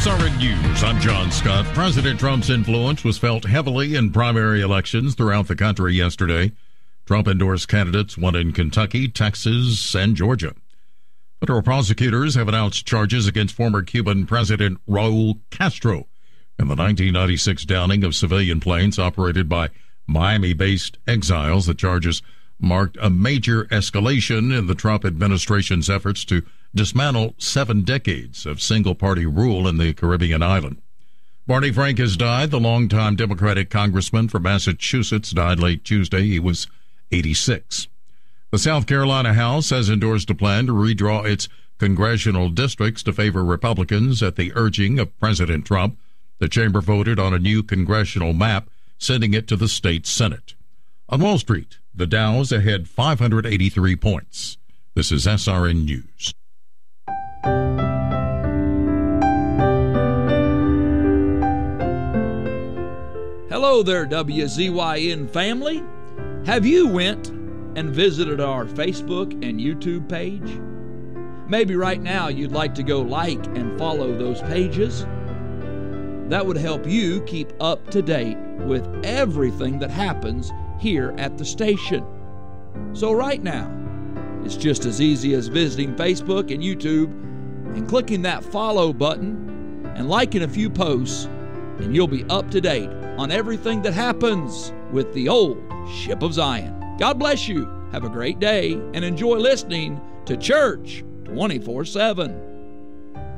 SRN News, I'm John Scott. President Trump's influence was felt heavily in primary elections throughout the country yesterday. Trump-endorsed candidates won in Kentucky, Texas, and Georgia. Federal prosecutors have announced charges against former Cuban President Raul Castro in the 1996 downing of civilian planes operated by Miami-based exiles. The charges marked a major escalation in the Trump administration's efforts to dismantle 7 decades of single-party rule in the Caribbean island. Barney Frank has died. The longtime Democratic congressman from Massachusetts died late Tuesday. He was 86. The South Carolina House has endorsed a plan to redraw its congressional districts to favor Republicans at the urging of President Trump. The chamber voted on a new congressional map, sending it to the state Senate. On Wall Street, the Dow's ahead 583 points. This is SRN News. Hello there, WZYN family. Have you went and visited our Facebook and YouTube page? Maybe right now you'd like to go like and follow those pages. That would help you keep up to date with everything that happens here at the station. So right now, it's just as easy as visiting Facebook and YouTube and clicking that follow button and liking a few posts, and you'll be up to date on everything that happens with the old Ship of Zion. God bless you. Have a great day and enjoy listening to Church 24/7.